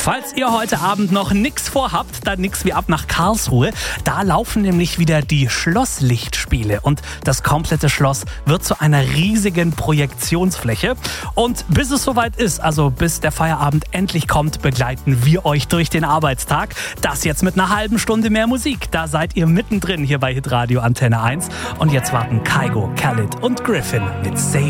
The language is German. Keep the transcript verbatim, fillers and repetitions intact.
Falls ihr heute Abend noch nichts vorhabt, dann nix wie ab nach Karlsruhe. Da laufen nämlich wieder die Schlosslichtspiele und das komplette Schloss wird zu einer riesigen Projektionsfläche. Und bis es soweit ist, also bis der Feierabend endlich kommt, begleiten wir euch durch den Arbeitstag. Das jetzt mit einer halben Stunde mehr Musik. Da seid ihr mittendrin hier bei Hitradio Antenne eins. Und jetzt warten Kygo, Khalid und Griffin mit Save